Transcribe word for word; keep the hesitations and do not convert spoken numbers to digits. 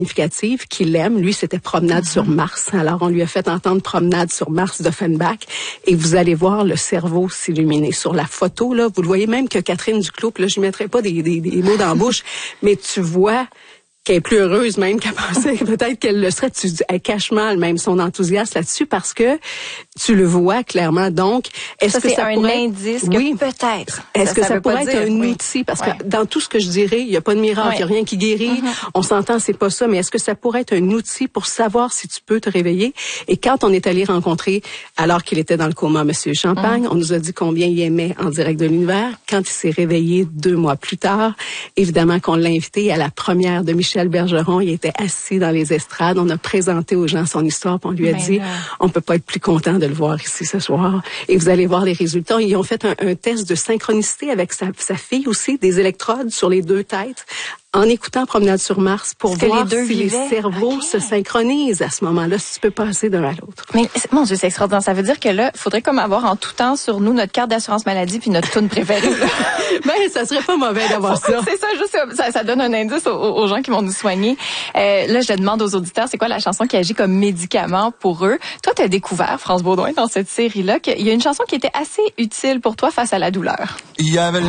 significative qu'il aime. Lui, c'était Promenade mm-hmm. sur Mars. Alors, on lui a fait entendre Promenade sur Mars d'Offenbach et vous allez voir le cerveau s'illuminer. Sur la photo, là, vous le voyez même que Catherine Duclos, puis là, je ne mettrai pas des, des, des mots dans la bouche, mais tu vois qu'elle est plus heureuse même qu'elle pensait que peut-être qu'elle le serait. Tu, elle cache mal même son enthousiasme là-dessus parce que tu le vois clairement. Donc, est-ce ça, que c'est ça un pourrait... indice oui. que peut-être. Est-ce ça, que ça, ça pourrait être dire, un oui. outil? Parce ouais. que dans tout ce que je dirais, il n'y a pas de miracle, il n'y a rien qui guérit. Mm-hmm. On s'entend, c'est pas ça. Mais est-ce que ça pourrait être un outil pour savoir si tu peux te réveiller? Et quand on est allé rencontrer, alors qu'il était dans le coma, Monsieur Champagne, mm-hmm. on nous a dit combien il aimait En direct de l'univers. Quand il s'est réveillé deux mois plus tard, évidemment qu'on l'a invité à la première de Michel Bergeron. Il était assis dans les estrades. On a présenté aux gens son histoire. Puis on lui a Mais dit, là... on peut pas être plus content de le voir ici ce soir. Et vous allez voir les résultats. Ils ont fait un, un test de synchronicité avec sa, sa fille aussi, des électrodes sur les deux têtes, en écoutant Promenade sur Mars pour Est-ce voir les deux si vivaient? les cerveaux okay. se synchronisent à ce moment-là, si tu peux passer d'un à l'autre. Mais mon Dieu, c'est extraordinaire. Ça veut dire que là, il faudrait comme avoir en tout temps sur nous notre carte d'assurance maladie puis notre tune préférée. Ben, ça serait pas mauvais d'avoir ça. C'est ça, juste ça, ça donne un indice aux, aux gens qui vont nous soigner. Euh, là, je demande aux auditeurs, c'est quoi la chanson qui agit comme médicament pour eux? Toi, tu as découvert, France Baudouin, dans cette série-là, qu'il y a une chanson qui était assez utile pour toi face à la douleur. Il y avait